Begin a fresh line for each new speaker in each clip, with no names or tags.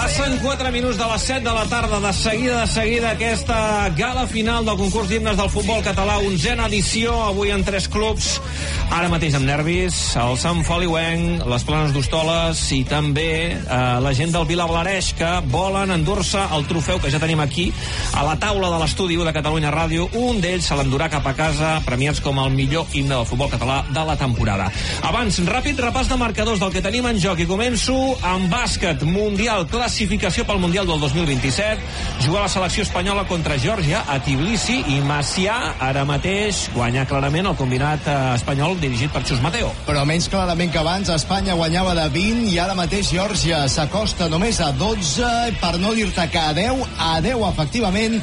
Passen 4 minuts de les 7 de la tarda. De seguida, aquesta gala final del concurs d'himnes del futbol català, 11a edició, avui en 3 clubs, ara mateix amb nervis, el Sant Feliuenc, les Planes d'Hostoles i també la gent del Vilablareix, que volen endur-se el trofeu que ja tenim aquí a la taula de l'estudi de Catalunya Ràdio. Un d'ells se l'endurà cap a casa, premiats com el millor himne del futbol català de la temporada. Abans, ràpid repàs de marcadors del que tenim en joc, i començo amb bàsquet mundial, classificació pel Mundial del 2027. Jugar la selecció espanyola contra Geòrgia a Tbilisi, i Macià ara mateix guanya clarament el combinat espanyol dirigit per Xus Mateo.
Però menys clarament que abans. Espanya guanyava de 20 i ara mateix Geòrgia s'acosta només a 12, per no dir-te que a 10 efectivament,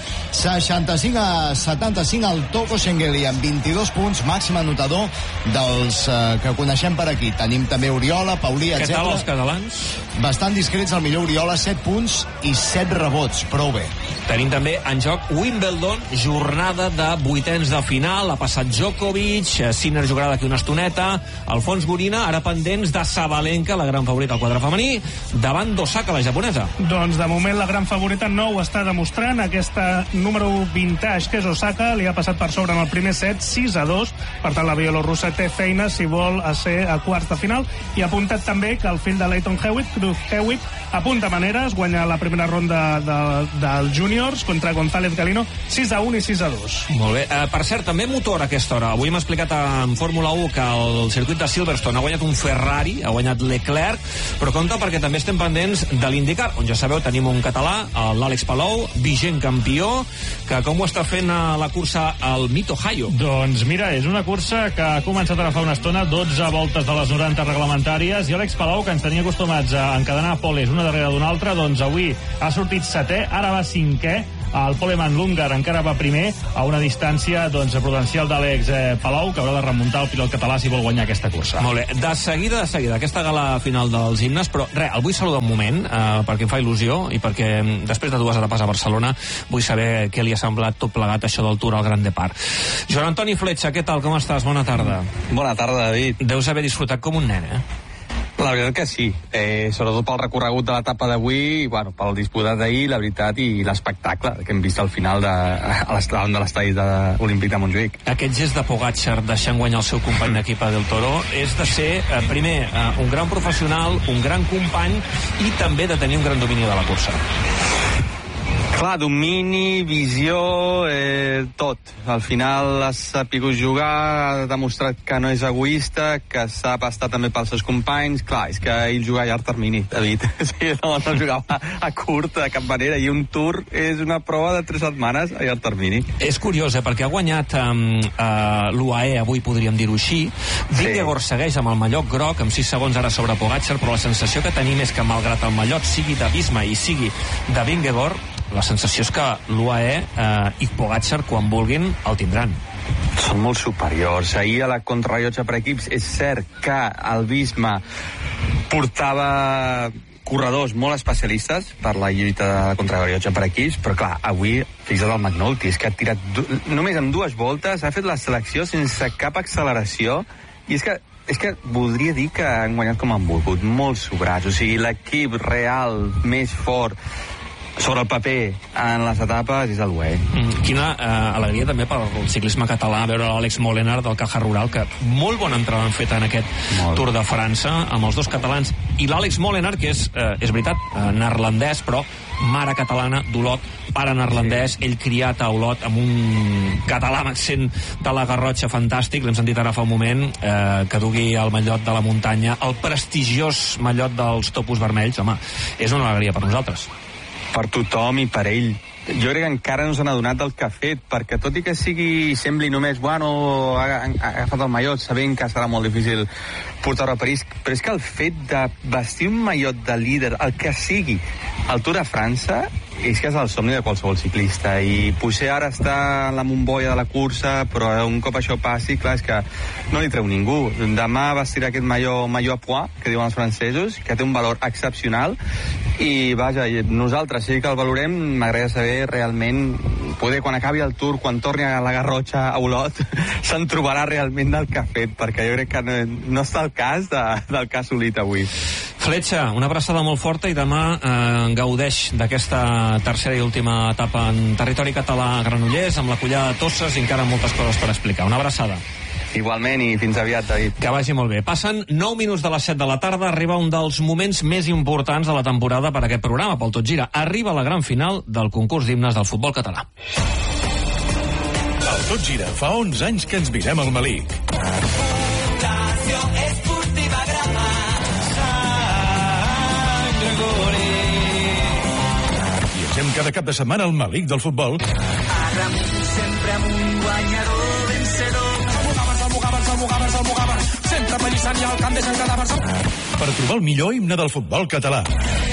65-75 al Toko Xengueli amb 22 punts, màxim anotador dels que coneixem per aquí. Tenim també Oriola, Paulí, etc.
Què tal els catalans?
Bastant discrets, el millor Oriola, 7 punts i 7 rebots, prou bé.
Tenim també en joc Wimbledon, jornada de vuitens de final. Ha passat Djokovic, Sinner jugarà d'aquí una estoneta, Alfons Gorina, ara pendents de Sabalenka, la gran favorita al quadre femení, davant d'Osaka, la japonesa.
Doncs de moment la gran favorita no ho està demostrant. Aquesta número vintage, que és Osaka, li ha passat per sobre en el primer set, 6-2. Per tant, la bielorrussa té feina si vol ser a quarts de final. I ha apuntat també que el fill de Leighton Hewitt, Cruz Hewitt, apunta maneres, guanya la primera ronda dels júniors contra González Galino, 6-1 i 6-2.
Molt bé. Per cert, també motor a aquesta hora. Avui hem explicat en Fórmula 1 que el circuit de Silverstone ha guanyat un Ferrari, ha guanyat Leclerc, però compte perquè també estem pendents de l'IndyCar, on ja sabeu, tenim un català, l'Àlex Palou, vigent campió, que com ho està fent a la cursa al Mid-Ohio?
Doncs mira, és una cursa que ha començat ara fa una estona, 12 voltes de les 90 reglamentàries, i Àlex Palou, que ens tenia acostumats a encadenar poles una darrere d'una altra, doncs avui ha sortit setè, ara va cinquè. El poleman l'húngar encara va primer, a una distància doncs, prudencial d'Àlex Palou, que haurà de remuntar el pilot català si vol guanyar aquesta cursa.
Molt bé, de seguida, aquesta gala final dels himnes, però res, el vull saludar un moment, perquè em fa il·lusió, i perquè després de 2 etapes a Barcelona vull saber què li ha semblat tot plegat això del Tour al Gran Depart. Joan Antoni Fletxa, què tal, com estàs? Bona tarda.
Bona tarda, David.
Deus haver disfrutat com un nen,
La veritat que sí, sobretot pel recorregut de l'etapa d'avui, bueno, pel disputat d'ahir, la veritat, i l'espectacle que hem vist al final de l'estadi olímpic de Montjuïc.
Aquest gest de Pogačar deixant guanyar el seu company d'equip del Toro és de ser, primer, un gran professional, un gran company, i també de tenir un gran domini de la cursa.
Clar, domini, visió, tot. Al final ha sapigut jugar, ha demostrat que no és egoista, que sap estar també pels seus companys. Clar, és que ell juga a llarg termini, David. Sí, no jugava a curt, de cap manera, i un Tour és una prova de 3 setmanes a llarg termini.
És curiós, perquè ha guanyat l'UAE, avui podríem dir-ho així. Vingegaard segueix amb el mallot groc, amb 6 segons ara sobre Pogačar, però la sensació que tenim és que, malgrat el mallot sigui de Visma i sigui de Vingegaard, la sensació és que l'UAE i Pogačar, quan vulguin, el tindran.
Són molt superiors. Ahir a la contrarrellotge per equips és cert que el Visma portava corredors molt especialistes per la lluita de contrarrellotge per equips, però clar, avui, fixa't el McNulty, és que ha tirat només amb 2 voltes, ha fet la selecció sense cap acceleració, i és que voldria dir que han guanyat com han volgut, molt sobrats. O sigui, l'equip real més fort sobre el paper en les etapes és el UAE.
Quina alegria també pel ciclisme català veure l'Àlex Molenaar del Caja Rural, que molt bona entrada han fet en aquest Tour de França amb els 2 catalans, i l'Àlex Molenaar, que és veritat, neerlandès, però mare catalana d'Olot, pare neerlandès, ell criat a Olot amb un català amb accent de la Garrotxa fantàstic. L'hem sentit ara fa un moment, que dugui el mallot de la muntanya, el prestigiós mallot dels topos vermells. Home, és una alegria per nosaltres.
Per tothom i per ell. Jo crec que encara no s'han adonat del que ha fet, perquè tot i que sembli només, bueno, ha agafat el mallot sabent que serà molt difícil portar-ho a París, però és que el fet de vestir un mallot de líder, el que sigui, al Tour de França, és que és el somni de qualsevol ciclista, i potser ara està en la bombolla de la cursa, però un cop això passi, clar, és que no li treu ningú. Demà vestirà aquest mallot à pois, que diuen els francesos, que té un valor excepcional, i vaja, nosaltres sí que el valorem. M'agradaria saber realment, poder quan acabi el Tour, quan torni a la Garrotxa a Olot, se'n trobarà realment del que ha fet, perquè jo crec que no està el cas del que ha assolit avui.
Fletxa, una abraçada molt forta i demà gaudeix d'aquesta tercera i última etapa en territori català a Granollers, amb la collada de Tosses i encara moltes coses per explicar. Una abraçada.
Igualment, i fins aviat, David.
Que vagi molt bé. Passen 9 minuts de les 7 de la tarda, arriba un dels moments més importants de la temporada per a aquest programa, pel Tot Gira. Arriba la gran final del concurs d'himnes del futbol català.
El Tot Gira fa 11 anys que ens mirem al Malic.
Fundació Esportiva Grama. Sant Gregori.
Viatgem cada cap de setmana al Malic del futbol.
Amunt, sempre amunt, guanyador, vencedor.
Per trobar el millor himne del futbol català.